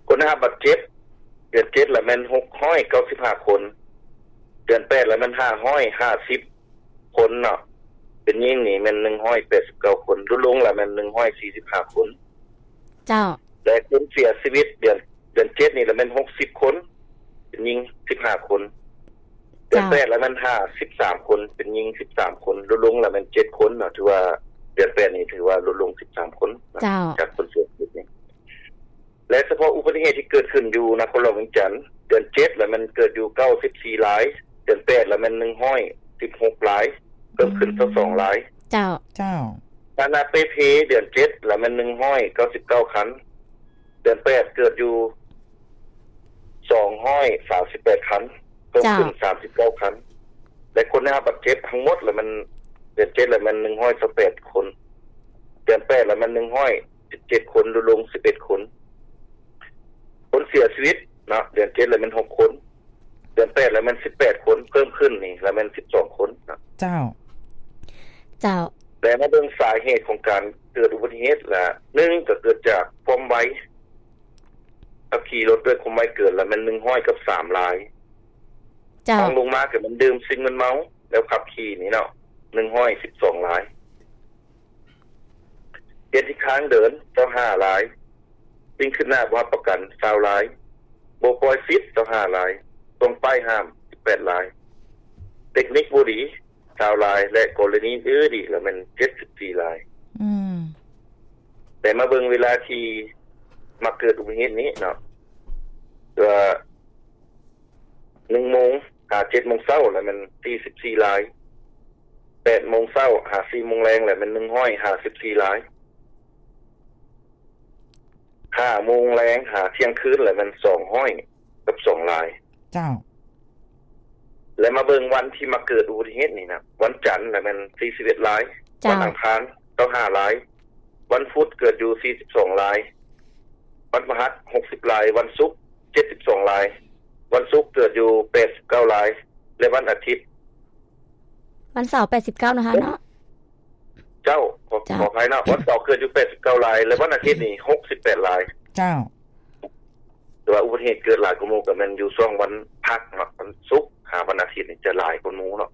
คนได้รับบาดเจ็บเดือน7แล้วแม่น695คนเดือน8แล้วมัน550คนเนาะเป็นยิ่งนี่มัน189คนลดลงแล้วมัน145คนเจ้าแต่คนเสียชีวิตเดือน7นี่แล้วมัน60คนเป็นยิ่ง15คนเดือน8แล้วมัน53คนเป็นยิ่ง13คนลดลงแล้วมัน7คนเนาะถือว่าเดือน8นี่ถือว่าลดลง13คนจากคนเสียชีวิตนี่และเฉพาะอุบัติเหตุที่เกิดขึ้นอยู่นครหลวงเวียงจันทน์เดือน7แล้วมันเกิดอยู่94รายเดือน8แล้วมัน116รายเพิ่มขึ้น2รายเจ้าคณะเปเพเดือน7แล้วมัน199คันเดือน8เกิดอยู่238คันเพิ่มขึ้น39คันและคนได้รับบาดเจ็บทั้งหมดแล้วมันเดือน7แล้วมัน128คนเดือน8แล้วมัน117คนลดลง11คนคนเสียชีวิตเนาะเดือน7แล้วมัน6คนเดือน8แล้วมัน18คนเพิ่มขึ้นนี่แล้วมัน12คนนะเจ้าแต่มาเบิ่งสาเหตุของการเกิดอุบัติเหตุล่ะ1ก็เกิดจากความไวขี่รถด้วยความไวเกินแล้วมัน103รายทางลงมาก็มันดื่มสิ่งมึนเมาแล้วขับขี่นี่เนาะ112รายเหตุที่ค้างเดิน25รายวิ่งขึ้นหน้าบ่ประกัน20รายบ่ปล่อยฟิต25รายตรงป้ายห้าม18รายเทคนิคบ่ดี20รายและกรณีอื่นอีกแล้วมัน74รายแต่มาเบิ่งเวลาที่มาเกิดอุบัติเหตุนี้เนาะว่า1:00 น7:00 นแล้วมัน44ราย8:00 น4:00 นแรงแล้วมัน154ราย5:00 นแรงเที่ยงคืนแล้วมัน202รายเจ้าและมาเบิ่งวันที่มาเกิดอุบัติเหตุนี่นะวันจันทร์แล้วมัน41รายวันอังคาร25รายวันพุธเกิดอยู่42รายวันพฤหัส60รายวันศุกร์72รายวันศุกร์เกิดอยู่89รายและวันอาทิตย์วันเสาร์89นะคะเนาะเจ้าขออภัยนะวันเสาร์เกิดอยู่89รายและวันอาทิตย์นี่68รายเจ้าแต่ว่าอุบัติเหตุเกิดหลายกว่าหมู่ก็มันอยู่ช่วงวันพักเนาะวันศุกร์วันอาทิตย์นี่จะหลายกว่าหมู่เนาะ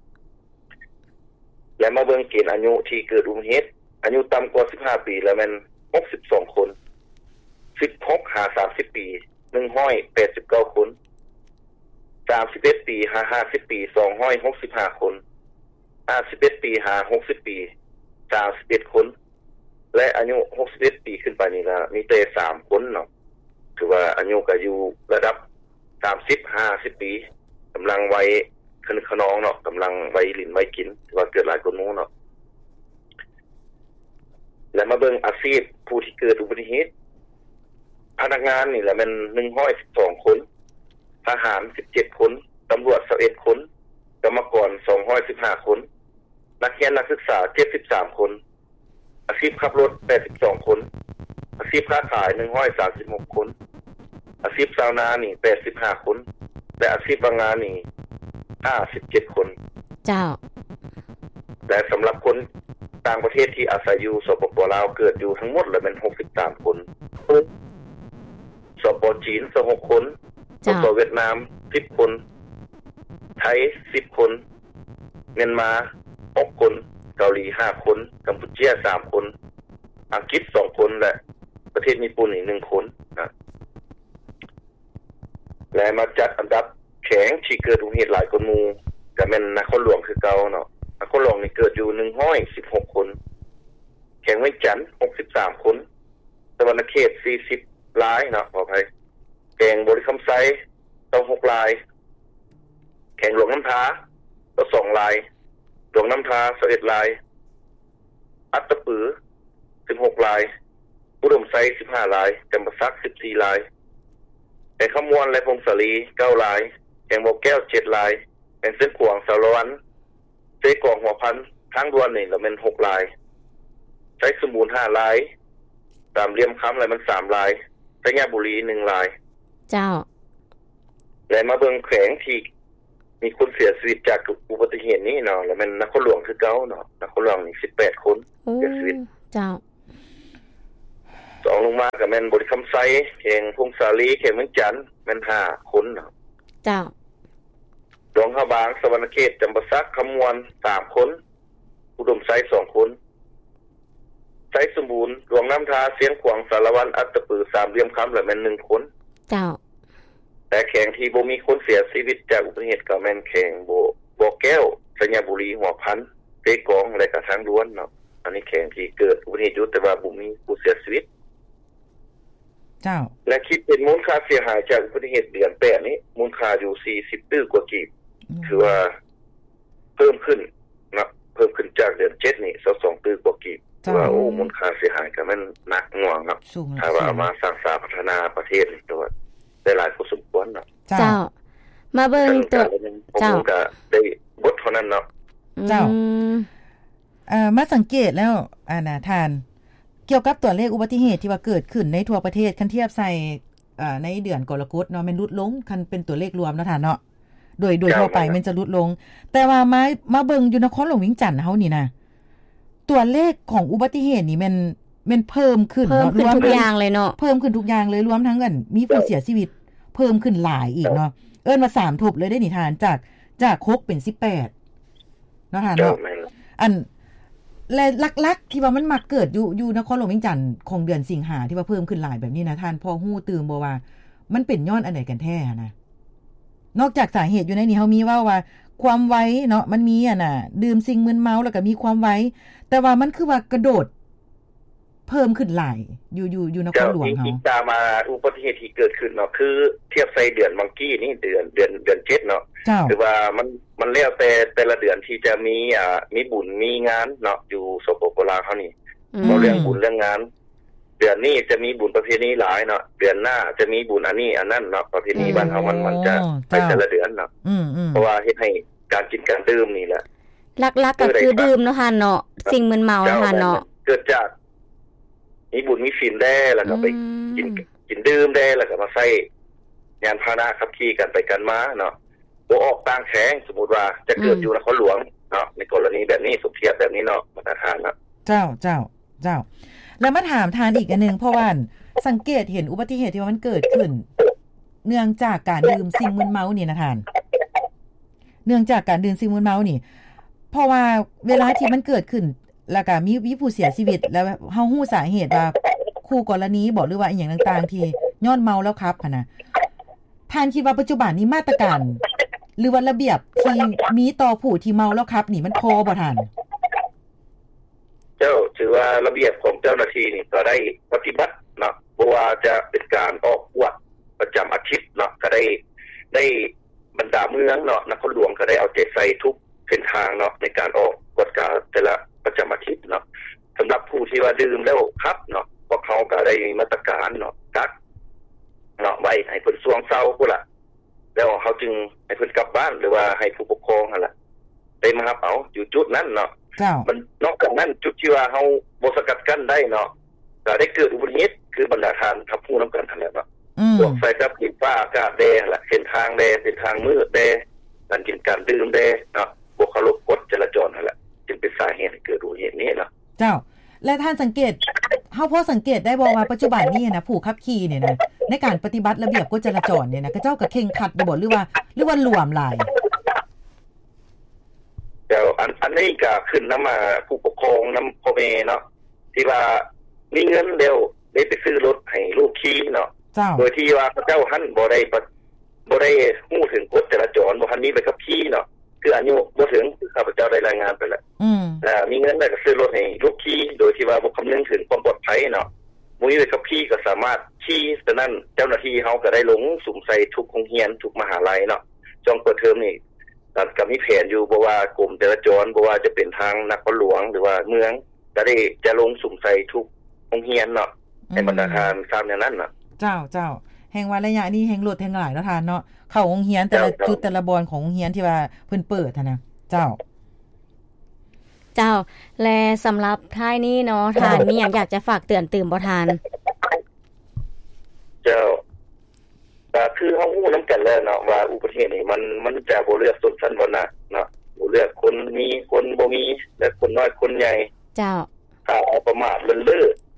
และมาเบิ่งเกณฑ์อายุที่เกิดอุบัติเหตุอายุต่ำกว่า15ปีแล้วมัน62คน16 30ปี189คน31ปี50ปี265คน51ปี60ปี31คนและอายุ61ปีขึ้นไปนี่ล่ะมีแต่3คนเนาะคือว่าอายุก็อยู่ระดับ30-50ปีกำลังวัยคึกขนองเนาะกำลังวัยลิ้นวัยกินถือว่าเกิดหลายคนหมู่เนาะและมาเบิ่งอาชีพผู้ที่เกิดอุบัติเหตุพนักงานนี่แหละมัน112คนทหาร17คนตำรวจ21คนกรรมกร215คนนักเรียนนักศึกษา73คนอาชีพขับรถ82คนอาชีพค้าขาย136คนอาชีพชาวนานี่85คนและอาชีพบางงานนี่57คนเจ้าและสำหรับคนต่างประเทศที่อาศัยอยู่สปป.ลาวเกิดอยู่ทั้งหมดแล้วมัน63คนสปป.จีน26คนสปป.เวียดนาม10คนไทย10คนเมียนมา6คนเกาหลี5คนกัมพูชา3คนอังกฤษ2คนและประเทศญี่ปุ่นอีก1คนนะและมาจัดอันดับแข็งที่เกิดอุบัติเหตุหลายคนหมู่ก็แม่นนครหลวงคือเก่าเนาะนครหลวงนี่เกิดอยู่116คนแข็งเวียงจันทน์63คนตะวันเขต40รายเนาะขออภัยแข็งบริคำไซ6รายแข็งหลวงน้ำทา2รายหลวงน้ำทา11รายอัตตปือ16รายอุดมไซ15รายจำปาสัก14รายแข่งขมวนและพงศรี9รายแข่งบ่อแก้ว7รายแข่งเส้นขวางสารวันเสกองหัวพันทางด่วนนี่แล้วมัน6รายใช้สมุน5รายตามเหลี่ยมค้ำแล้วมัน3รายสัญญาบุรี1รายเจ้าและมาเบิ่งแขวงที่มีคนเสียชีวิตจากอุบัติเหตุนี้เนาะแล้วมันนครหลวงคือเก่าเนาะนครหลวงนี่18คนเสียชีวิตเจ้าสองลงมาก็แม่นบริคำไซแข่งพงศาลีแข่งเมืองจันทน์แม่น5คนเนาะเจ้าดวงขบางสวรรณเขตจำปาสักคำมวล3คนอุดมไซ2คนไซสมบูรณ์ดวงน้ำทาเสียงขวางสารวันอัตตปือ3เหลี่ยมคำและแม่น1คนเจ้าแต่แข่งที่บ่มีคนเสียชีวิตจากอุบัติเหตุก็แม่นแข่งบ่แก้วสัญญาบุรีหัวพันเตกองและก็ทางล้วนเนาะอันนี้แข่งที่เกิดอุบัติเหตุอยู่แต่ว่าบ่มีผู้เสียชีวิตเจ้าและคิดเป็นมูลค่าเสียหายจากอุบัติเหตุเดือน8นี้มูลค่าอยู่40ตื้อกว่ากีบคือว่าเพิ่มขึ้นนะเพิ่มขึ้นจากเดือน7นี่22ตื้อกว่ากีบว่าโอ้มูลค่าเสียหายก็มันหนักหน่วงครับถ้าว่าเอามาสร้างสาพัฒนาประเทศนี่ตัวได้หลายพอสมควรเนาะเจ้ามาเบิ่งตัวเจ้าก็ได้บทเท่านั้นเนาะเจ้ามาสังเกตแล้วน่ะท่านเกี่ยวกับตัวเลขอุบัติเหตุที่ว่าเกิดขึ้นในทั่วประเทศคันเทียบใส่ในเดือนกรกฎเนาะมันลดลงคันเป็นตัวเลขรวมเนาะท่านเนาะโดยทั่วไปมันจะลดลงแต่ว่ามาเบิ่งอยู่นครหลวงวิงจันทน์เฮานี่นะตัวเลขของอุบัติเหตุนี่มันเพิ่มขึ้นเนาะรวมทุกอย่างเลยเนาะเพิ่มขึ้นทุกอย่างเลยรวมทั้งกันมีผู้เสียชีวิตเพิ่มขึ้นหลายอีกเนาะเอิ้นว่า3ทบเลยได้นี่ท่านจาก6เป็น18เนาะท่านเนาะอันและลักๆที่ว่ามันมาเกิดอยู่นครหลวงวิงจันทน์ของเดือนสิงหาที่ว่าเพิ่มขึ้นหลายแบบนี้นะท่านพอฮู้ตื่นบ่ว่ามันเป็นย้อนอันไหนกันแท้นะนอกจากสาเหตุอยู่ในนี้เฮามีว่าความไวเนาะมันมีน่ะดื่มสิ่งมึนเมาแล้วก็มีความไวแต่ว่ามันคือว่ากระโดดเพิ่มขึ้นหลายอยู่นครหลวงเฮาตามมาอุบัติเหตุที่เกิดขึ้นเนาะคือเทียบใส่เดือนบางกี้นี่เดือน7เนาะคือว่ามันแล้วแต่ละเดือนที่จะมีบุญมีงานเนาะอยู่สปปลาวเฮานี่บ่เรื่องบุญเรื่องงานเดือนนี้จะมีบุญประเพณีหลายเนาะเดือนหน้าจะมีบุญอันนี้อันนั้นเนาะประเพณีบ้านเฮามันจะไปแต่ละเดือนเนาะเพราะว่าเฮ็ดให้การกินการดื่มนี่แหละหลักๆก็คือดื่มเนาะค่ะเนาะสิ่งมึนเมาค่ะเนาะเกิดจากมีบุญมีศีลได้แล้วก็ไปกินดื่มได้แล้วก็มาใช้ยานพาหนะขับขี่กันไปกันมาเนาะบ่ออกต่างแข่งสมมุติว่าจะเกิดอยู่นครหลวงเนาะในกรณีแบบนี้สมเทียบแบบนี้เนาะมาตรฐานนะเจ้าแล้วมาถามทานอีกอันนึงเพราะว่าสังเกตเห็นอุบัติเหตุที่ว่ามันเกิดขึ้นเนื่องจากการดื่มสิ่งมึนเมานี่นะท่านเนื่องจากการดื่มสิ่งมึนเมานี่เพราะว่าเวลาที่มันเกิดขึ้นแล้วก็มีผู้เสียชีวิตแล้วเฮาฮู้สาเหตุว่าคู่กรณีบอกหรือว่าอีหยังต่างๆที่ย้อนเมาแล้วครับนะท่านคิดว่าปัจจุบันนี้มาตรการหรือว่าระเบียบที่มีต่อผู้ที่เมาแล้วครับนี่มันพอบ่ท่านเจ้าถือว่าระเบียบของเจ้าหน้าที่นี่ก็ได้ปฏิบัติเนาะบ่ว่าจะเป็นการออกกวดประจำอาทิตย์เนาะก็ได้บรรดาเมืองเนาะนครหลวงก็ได้เอาใจใส่ทุกเส้นทางเนาะในการออกกวดกาแต่ละประจำอาทิตย์เนาะสำหรับผู้ที่ว่าดื่มแล้วครับเนาะพวกเขาก็ได้มาตรการเนาะกักเนาะไว้ให้เพิ่นสวงเซาพุ่นล่ะแล้วเขาจึงให้เพิ่นกลับบ้านหรือว่าให้ผู้ปกครองนั่นล่ะได้มารับเอาอยู่จุดนั้นเนาะมันนอกจากนั้นจุดที่ว่าเฮาบ่สกัดกั้นได้เนาะก็ได้เกิดอุบัติเหตุคือบรรดาทานทับผู้นำกันนั่นแหละเนาะพวกไฟกับดินฟ้าอากาศแดล่ะเส้นทางแดเส้นทางมืดแดการกินการดื่มแดเนาะบ่เคารพกฎจราจรนั่นแหละจึงเป็นสาเหตุให้เกิดอุบัติเหตุนี้เนาะเจ้าและท่านสังเกตเฮาพอสังเกตได้บ่ว่าปัจจุบันนี้นะผู้ขับขี่เนี่ยนะในการปฏิบัติระเบียบกฎจราจรเนี่ยนะก็เจ้าก็เคร่งครัดบ่หรือว่าหลวมหลายเดี๋ยวอันนี้ก็ขึ้นนำมาผู้ปกครองนำพ่อแม่เนาะที่ว่ามีเงินเร็วได้ไปซื้อรถให้ลูกขี่เนาะโดยที่ว่าเจ้าหันบ่ได้ฮู้ถึงกฎจราจรบ่ทันมีใบขับขี่เนาะคืออายุบ่ถึงข้าพเจ้าได้รายงานไปแล้วมีเงินได้ก็ซื้อรถให้ลูกขี่โดยที่ว่าบ่คำนึงถึงความปลอดภัยเนาะมื้อนี้ขับขี่ก็สามารถขี่ฉะนั้นเจ้าหน้าที่เฮาก็ได้ลงสุ่มใส่ทุกโรงเรียนทุกมหาลัยเนาะช่วงเปิดเทอมนี่ก็มีแผนอยู่บ่ว่ากรมจราจรบ่ว่าจะเป็นทางนครหลวงหรือว่าเมืองก็ได้จะลงสุ่มใส่ทุกโรงเรียนเนาะในบรรดาทานตามอย่างนั้นน่ะเจ้าแห่งว่าระยะนี้แห่งรถแห่งหลายเนาะทานเนาะเข้าโรงเรียนแต่ละจุดแต่ละบอนของโรงเรียนที่ว่าเพิ่นเปิดท่านนะเจ้าและสำหรับท้ายนี้เนาะทานมีอยากจะฝากเตือนตื่นบ่ทานเจ้าคือเฮาฮู้นำกันแล้วเนาะว่าอุบัติเหตุนี่มันจะบ่เลือกชนชั้นวรรณะเนาะบ่เลือกคนมีคนบ่มีและคนน้อยคนใหญ่เจ้าถ้าเอาประมาทเลิศ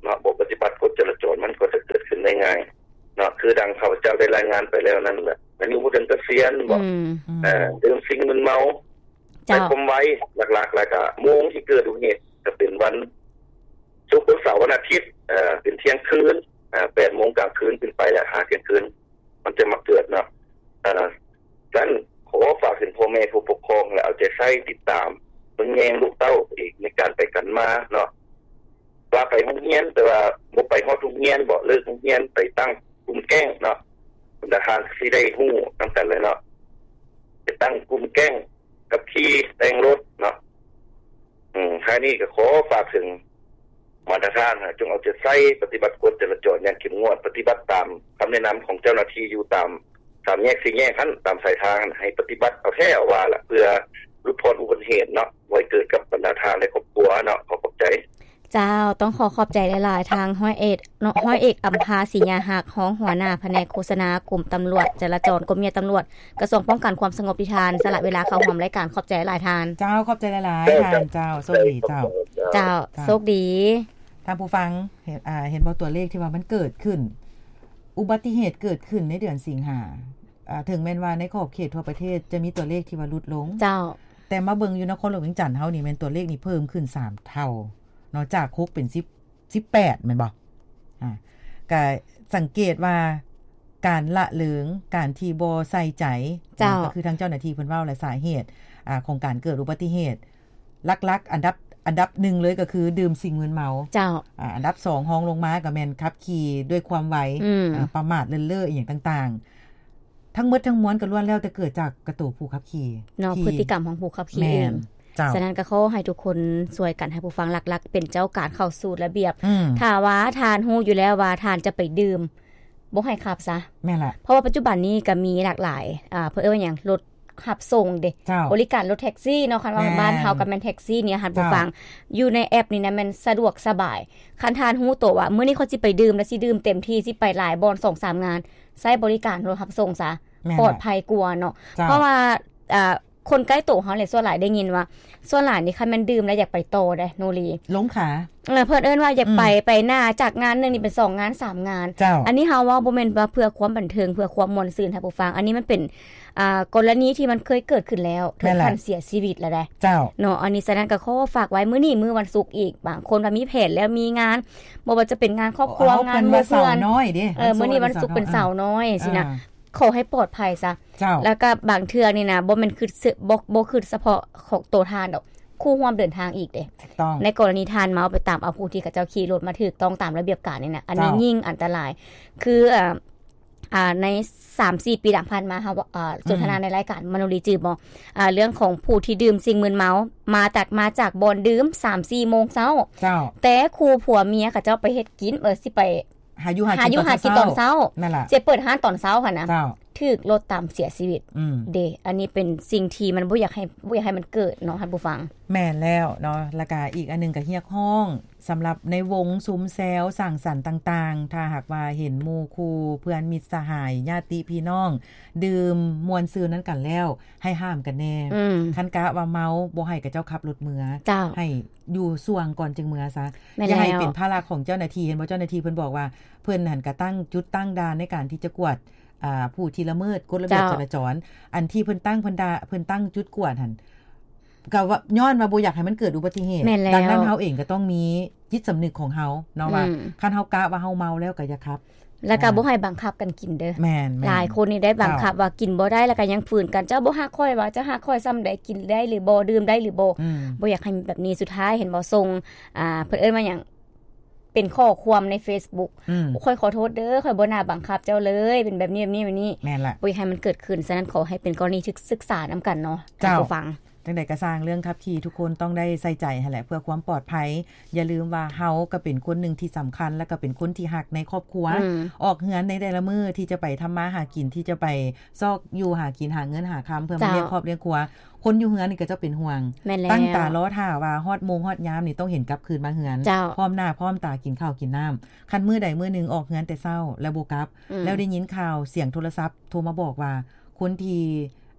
เนาะบ่ปฏิบัติกฎจราจรมันก็จะเกิดขึ้นได้ง่ายเนาะคือดังข้าพเจ้าได้รายงานไปแล้วนั่นแหละอันนี้บ่ถึงเกษียณบ่ดื่มสิ่งมึนเมาไปคุมไว้หลักๆแล้วก็โมงที่เกิดอุบัติเหตุก็เป็นวันศุกร์เสาร์วันอาทิตย์เป็นเที่ยงคืน8 โมงกลางคืนขึ้นไปแล้วหาเที่ยงคืนมันจะมาเกิดเนาะฉะนั้นขอฝากถึงพ่อแม่ผู้ปกครองแล้วเอาใจใส่ติดตามเบิ่งแยงลูกเต้าอีกในการไปกันมาเนาะว่าไปโรงเรียนแต่ว่าบ่ไปฮอดโรงเรียนบ่เลิกโรงเรียนไปตั้งกลุ่มแก๊งเนาะทหารสิได้ฮู้นำกันเลยเนาะไปตั้งกลุ่มแก๊งกับขี่แต่งรถเนาะท้ายนี้ก็ขอฝากถึงมาตรฐานจงเอาใจใส่ปฏิบัติกฎจราจรอย่างเข้มงวดปฏิบัติตามคำแนะนำของเจ้าหน้าที่อยู่ตามแยก4แยกนั้นตามสายทางให้ปฏิบัติเอาแท้ว่าล่ะเพื่อลดพ้นอุบัติเหตุเนาะไว้เกิดกับบรรดาทางในครอบครัวเนาะขอบใจเจ้าต้องขอบใจหลายๆทางห้อยเอกอำภาศรียาหักห้องหัวหน้าแผนกโฆษณากรมตำรวจจราจรกรมเมียตำรวจกระทรวงป้องกันความสงบดิทานสละเวลาเข้าร่วมรายการขอบใจหลายทานเจ้าขอบใจหลายๆทานเจ้าโชคดีเจ้าโชคดีท่านผู้ฟังเห็นบ่ตัวเลขที่ว่ามันเกิดขึ้นอุบัติเหตุเกิดขึ้นในเดือนสิงหาถึงแม้ว่าในขอบเขตทั่วประเทศจะมีตัวเลขที่ว่าลดลงเจ้าแต่มาเบิ่งอยู่นครหลวงเวียงจันทน์เฮานี่แม่นตัวเลขนี่เพิ่มขึ้น3เท่านอกจากคุกเป็น18แม่นบ่ก็สังเกตว่าการละเลิงการที่บ่ใส่ใจก็คือทางเจ้าหน้าที่เพิ่นเว้าและสาเหตุของการเกิดอุบัติเหตุลักๆอันดับ1เลยก็คือดื่มสิ่งมึนเมาเจ้าอันดับ2ห้องลงมาก็แม่นขับขี่ด้วยความไวประมาทเลินเล่ออีหยังต่างๆทั้งหมดทั้งมวลก็ล้วนแล้วแต่เกิดจากกระตูผู้ขับขี่เนาะพฤติกรรมของผู้ขับขี่เองฉะนั้นก็ขอให้ทุกคนช่วยกันให้ผู้ฟังหลักๆเป็นเจ้าการเข้าสู่ระเบียบถ้าว่าทานฮู้อยู่แล้วว่าทานจะไปดื่มบ่ให้ขับซะแม่นล่ะเพราะว่าปัจจุบันนี้ก็มีหลากหลายเพิ่นว่าหยังรถขับส่งเด้บริการรถแท็กซี่เนาะคันว่าบ้านเฮาก็แม่นแท็กซี่เนี่ยหันผู้ฟังอยู่ในแอปนี่นะมันสะดวกสบายคันทานฮู้ตัวว่ามื้อนี้เขาสิไปดื่มแล้วสิดื่มเต็มที่สิไปหลายบ่อน 2-3 งานใช้บริการรถขับส่งซะปลอดภัยกว่าเนาะเพราะว่าคนใกล้ตัวเฮาเลยส่วนหลายได้ยินว่าส่วนหลายนี่คันมันดื่มแล้วอยากไปโตได้โนรีลงขาเพิ่นเอิ้นว่าอยากไปหน้าจากงานนึงนี่เป็น2งาน3งานอันนี้เฮาว่าบ่แม่นว่าเพื่อความบันเทิงเพื่อความม่วนซื่นให้ผู้ฟังอันนี้มันเป็นกรณีที่มันเคยเกิดขึ้นแล้วถึงขั้นเสียชีวิตแล้วได้เจ้าเนาะอันนี้ฉะนั้นก็ขอฝากไว้มื้อนี้มื้อวันศุกร์อีกบางคนว่ามีแผนแล้วมีงานบ่ว่าจะเป็นงานครอบครัวงานมื้อเพื่อนน้อยเด้มื้อนี้วันศุกร์เป็นเสาร์น้อยสินะขอให้ปลอดภัยซะแล้วก็บางเทื่อนี่นะบ่แม่นคือบ่คือเฉพาะของตัวทานดอกคู่ร่วมเดินทางอีกเด้ในกรณีทานเมาไปตามเอาผู้ที่เขาเจ้าขี่รถมาถูกต้องตามระเบียบการนี่นะอันนี้ยิ่งอันตรายคือใน 3-4 ปีผ่านมาเฮาสนทนาในรายการมโนรีจือบ่เรื่องของผู้ที่ดื่มสิ่งมึนเมามาจากบ่อนดื่ม 3-4 โมงเช้าแต่คู่ผัวเมียเขาเจ้าไปเฮ็ดกินสิไปหาอยู่หากินตอนเช้านั่นล่ะจะเปิดร้านตอนเช้าค่ะนะถูกรถตามเสียชีวิตเด้อันนี้เป็นสิ่งที่มันบ่อยากให้มันเกิดเนาะท่านผู้ฟังแม่นแล้วเนาะแล้วก็อีกอันนึงก็เฮียกห้องสำหรับในวงซุ้มแซวสั่งสรรค์ต่างๆถ้าหากว่าเห็นหมู่คู่เพื่อนมิตรสหายญาติพี่น้องดื่มมวนซื่อนั้นกันแล้วให้ห้ามกันแน่คันกะว่าเมาบ่ให้กับเจ้าขับรถเมือให้อยู่ส่วงก่อนจึงเมือซะอย่าให้เป็นภาระของเจ้าหน้าที่เห็นบ่เจ้าหน้าที่เพิ่นบอกว่าเพิ่นหันก็ตั้งจุดตั้งด่านในการที่จะกวดผู้ที่ละเมิดกฎระเบียบจราจรอันที่เพิ่นตั้งจุดกวดหั่นก็ว่าย้อนว่าบ่อยากให้มันเกิดอุบัติเหตุดังนั้นเฮาเองก็ต้องมีจิตสำนึกของเฮาเนาะว่าคันเฮากะว่าเฮาเมาแล้วก็อย่าขับแล้วก็บ่ให้บังคับกันกินเด้อแม่นหลายคนนี่ได้บังคับว่ากินบ่ได้แล้วก็ยังฝืนกันเจ้าบ่ฮักค่อยว่าจะฮักค่อยซ้ำได้กินได้หรือบ่ดื่มได้หรือบ่อยากให้แบบนี้สุดท้ายเห็นบ่ส่งเพิ่นเอิ้นว่าหยังเป็นข้อความใน Facebook ค่อยขอโทษเด้อค่อยบ่น่าบังคับเจ้าเลยเป็นแบบนี้แบบนี้แม่นล่ะบ่อยากให้มันเกิดขึ้นฉะนั้นขอให้เป็นกรณีศึกษานำกันเนาะผู้ฟังจังได๋ก็สร้างเรื่องขับขี่ทุกคนต้องได้ใส่ใจหั่นแหละเพื่อความปลอดภัยอย่าลืมว่าเฮาก็เป็นคนนึงที่สำคัญและก็เป็นคนที่ฮักในครอบครัวออกเฮือนในแต่ละมื้อที่จะไปทำมาหากินที่จะไปซอกอยู่หากินหาเงินหาค้ำเพื่อมาเลี้ยงครอบเลี้ยงครัวคนอยู่เฮือนนี่ก็จะเป็นห่วงตั้งตารอท่าว่าฮอดโมงฮอดยามนี่ต้องเห็นกลับคืนมาเฮือนพร้อมหน้าพร้อมตากินข้าวกินน้ำคันมื้อใดมื้อนึงออกเฮือนแต่เช้าแล้วบ่กลับแล้วได้ยินข่าวเสียงโทรศัพท์โทรมาบอกว่าคนที่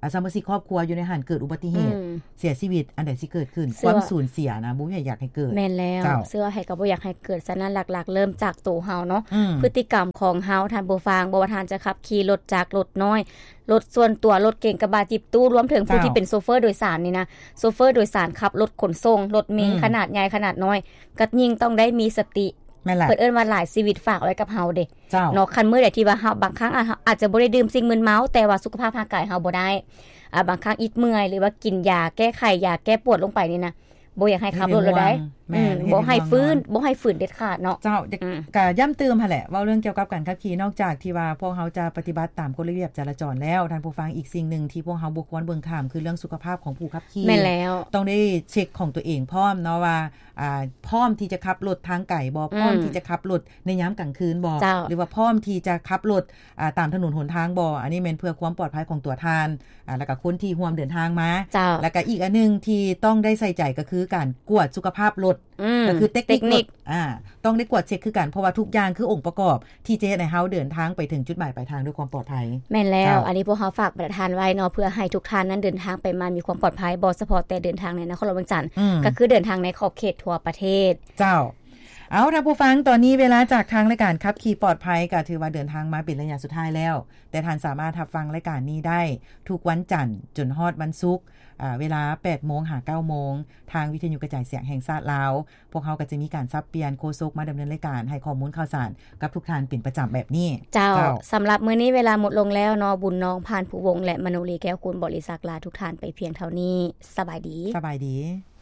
สมาชิกครอบครัวอยู่ในหันเกิดอุบัติเหตุเสียชีวิตอันใดสิเกิดขึ้นความสูญเสียนะบ่อยากให้เกิดแม่นแล้วเสื้อให้ก็บ่อยากให้เกิดฉะนั้นหลักๆเริ่มจากตัวเฮาเนาะพฤติกรรมของเฮาท่านผู้ฟังบ่ว่าท่านจะขับขี่รถจักรรถน้อยรถส่วนตัวรถเก่งกระบะจิบตู้รวมถึงผู้ที่เป็นโชเฟอร์โดยสารนี่นะโชเฟอร์โดยสารขับรถขนส่งรถเมล์ขนาดใหญ่ขนาดน้อยก็ยิ่งต้องได้มีสติเพิ่นเอิ้นว่าหลายชีวิตฝากไว้กับเฮาเด้เนาะคันมื้อใดที่ว่าเฮาบางครั้งอาจจะบ่ได้ดื่มสิ่งมึนเมาแต่ว่าสุขภาพร่างกายเฮาบ่ได้บางครั้งอิดเมื่อยหรือว่ากินยาแก้ไขยาแก้ปวดลงไปนี่นะบ่อยากให้ขับรถเลยได้บ่ให้ฝืนเด็ดขาดเนาะเจ้าก็ย้ำเติมหั่นแหละเว้าเรื่องเกี่ยวกับการขับขี่นอกจากที่ว่าพวกเฮาจะปฏิบัติตามกฎระเบียบจราจรแล้วท่านผู้ฟังอีกสิ่งนึงที่พวกเฮาบ่ควรเบิ่งข้ามคือเรื่องสุขภาพของผู้ขับขี่แม่นแล้วต้องได้เช็คของตัวเองพร้อมเนาะว่าพร้อมที่จะขับรถทางไกลบ่พร้อมที่จะขับรถในยามกลางคืนบ่หรือว่าพร้อมที่จะขับรถตามถนนหนทางบ่อันนี้แม่นเพื่อความปลอดภัยของตัวท่านแล้วก็คนที่ร่วมเดินทางมาแล้วก็อีกอันนึงที่ต้องได้ใส่ใจก็คือการกวดสุขภาพรถก็คือเทคนิคต้องได้กวดเช็คคือกันเพราะว่าทุกอย่างคือองค์ประกอบที่จะให้เฮาเดินทางไปถึงจุดหมายปลายทางด้วยความปลอดภัยแม่นแล้วอันนี้พวกเฮาฝากประทานไว้เนาะเพื่อให้ทุกท่านนั้นเดินทางไปมามีความปลอดภัยบ่เฉพาะแต่เดินทางในนครหลวงเวียงจันทน์ก็คือเดินทางในขอบเขตทั่วประเทศเจ้าเอาท่านผู้ฟังตอนนี้เวลาจากทางรายการขับขี่ปลอดภัยก็ถือว่าเดินทางมาเป็นระยะสุดท้ายแล้วแต่ท่านสามารถรับฟังรายการนี้ได้ทุกวันจันทร์จนฮอดวันศุกร์เวลา 8:00 น. ถึง 9:00 น. ทางวิทยุกระจายเสียงแห่งชาติลาวพวกเขาก็จะมีการซับเปลี่ยนโฆษกมาดำเนินรายการให้ข้อมูลข่าวสารกับทุกท่านเป็นประจำแบบนี้เจ้าสำหรับมื้อนี้เวลาหมดลงแล้วเนาะบุญน้องพานผู้วงและมโนรีแก้วคุณบริษัทลาทุกท่านไปเพียงเท่านี้สบายดี